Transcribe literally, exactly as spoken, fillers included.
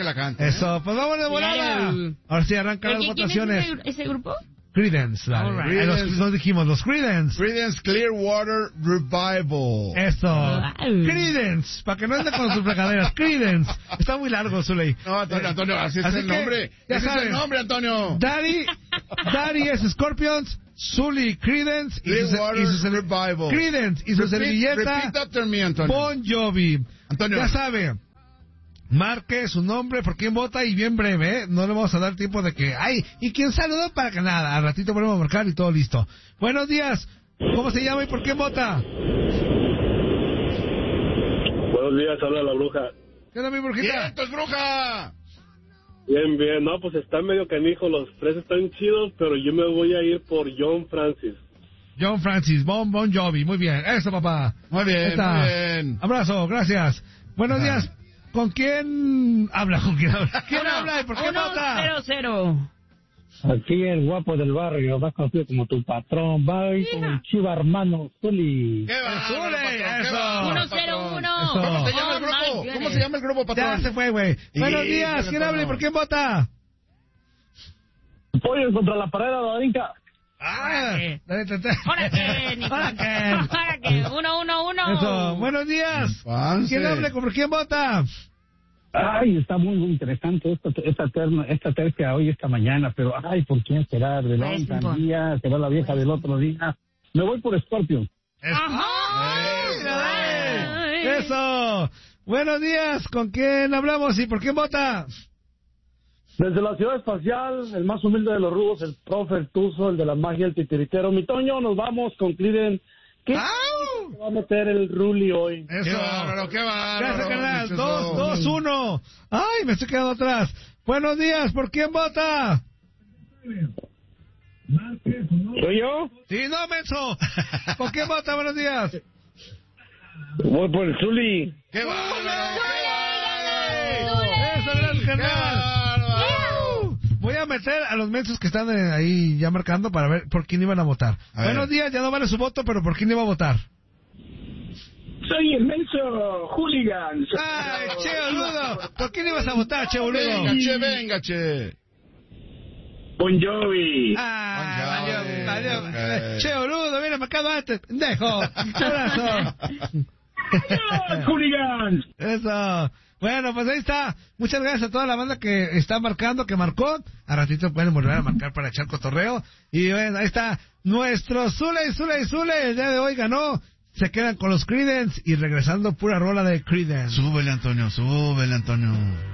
la cante. Eso, ¿eh? Pues vamos de volada. El... Ahora sí arrancan las votaciones. ¿Quién es ese, ese grupo? Creedence, right. Creedence. Los, los dijimos, los Creedence. Creedence Clearwater Revival. Eso. Wow. Creedence, para que no ande con sus fregaderas. Creedence. Está muy largo, Zuley. No, Antonio, Antonio, así es así el nombre. Ya ese sabes, es el nombre, Antonio. Daddy, Daddy es Scorpions, Zuley Creedence y su, Clearwater y su Revival. Creedence y su Repeat, servilleta repeat after me, Antonio. Bon Jovi. Antonio. Ya sabe. Marque su nombre, por quién vota y bien breve, ¿eh? No le vamos a dar tiempo de que... ¡Ay! ¿Y quién saludó? Para que nada. Al ratito volvemos a marcar y todo listo. Buenos días. ¿Cómo se llama y por quién vota? Buenos días, habla la bruja. ¿Qué onda, mi brujita? ¡Vientos, bruja! Bien, bien. No, pues está medio canijo. Los tres están chidos, pero yo me voy a ir por John Francis. John Francis, Bon Bon Jovi. Muy bien. Eso, papá. Muy bien, muy bien. Abrazo, gracias. Buenos Ajá. días. ¿Con quién habla? ¿Con quién habla? ¿Quién uno, habla y por qué uno, vota? Cero, cero. Aquí el guapo del barrio, más conocido como tu patrón, va a ir con el chiva hermano Zuli. ¿Qué va? Zuli, eso. uno cero uno. ¿Cómo se llama el grupo? Oh, ¿Cómo se llama el grupo, patrón? Ya se fue, güey. Buenos días, ¿quién habla y por quién vota? Pollo contra la pared de la Inca. Ah, ¿Ahora qué, Nico? ¿Ahora qué? ¿Ahora qué? Uno, uno, uno. Eso, buenos días. Infancia. ¿Quién habla y por quién vota? Ay, está muy, muy interesante esta esta terna, esta tercia hoy, esta mañana, pero ay, ¿por quién será? De la un día, se va la vieja del otro día. Me voy por Scorpion. ¡Ajá! Eso. Buenos días, ¿con quién hablamos y por quién vota? Desde la ciudad espacial, el más humilde de los rudos, el profe, el tuzo, el de la magia, el titiritero. Mi Toño, nos vamos con Cliden. ¿Qué se va a meter el Ruli hoy? Eso. Qué bárbaro, qué bárbaro. Gracias, canal. Dos, dos, uno. Ay, me estoy quedando atrás. Buenos días, ¿por quién vota? ¿Soy yo? Sí, no, menso. ¿Por quién vota? Buenos días. Voy por el Zuli. ¡Qué bárbaro! Eso, gracias, canal. Voy a meter a los mensos que están eh, ahí ya marcando para ver por quién iban a votar. A Buenos ver. días, ya no vale su voto, pero ¿por quién iba a votar? Soy el menso hooligan. ¡Ay, che, boludo! ¿Por quién ibas a votar, che, boludo? Venga, che, venga, che. Bon Jovi. ¡Ah, bon Jovi. Adiós, adiós. Che, boludo, viene marcado antes. ¡Pendejo! ¡Corazón! ¡Hooligans! Eso. Bueno, pues ahí está. Muchas gracias a toda la banda que está marcando, que marcó. A ratito pueden volver a marcar para echar cotorreo. Y bueno, ahí está nuestro Zule, Zule, Zule. El día de hoy ganó. Se quedan con los Creedence y regresando pura rola de Creedence. Súbele, Antonio, súbele, Antonio.